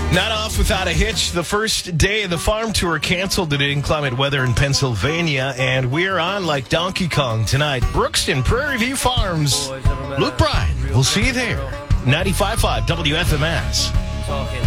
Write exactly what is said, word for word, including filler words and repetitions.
Not off without a hitch. The first day of the farm tour canceled due to inclement weather in Pennsylvania, and we're on like Donkey Kong tonight. Brookston, Prairie View Farms. Luke Bryan, we'll see you there. ninety-five point five W F M S. Talking